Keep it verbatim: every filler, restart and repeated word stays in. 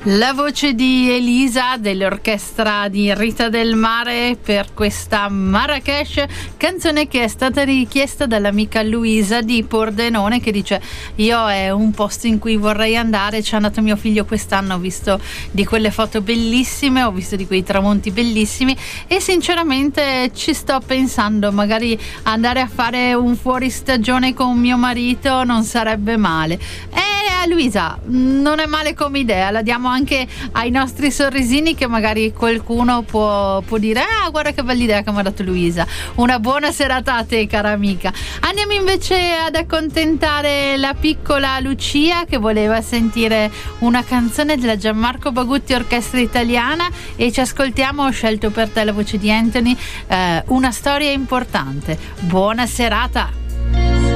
La voce di Elisa dell'orchestra di Rita del Mare per questa Marrakesh, canzone che è stata richiesta dall'amica Luisa di Pordenone, che dice: io è un posto in cui vorrei andare, c'è andato mio figlio quest'anno, ho visto di quelle foto bellissime, ho visto di quei tramonti bellissimi e sinceramente ci sto pensando, magari andare a fare un fuoristagione con mio marito non sarebbe male. E Luisa, non è male come idea, la diamo anche ai nostri sorrisini, che magari qualcuno può, può dire: ah, guarda che bella idea che mi ha dato Luisa. Una buona serata a te, cara amica. Andiamo invece ad accontentare la piccola Lucia, che voleva sentire una canzone della Gianmarco Bagutti Orchestra Italiana, e ci ascoltiamo, ho scelto per te la voce di Anthony, eh, Una storia importante. Buona serata.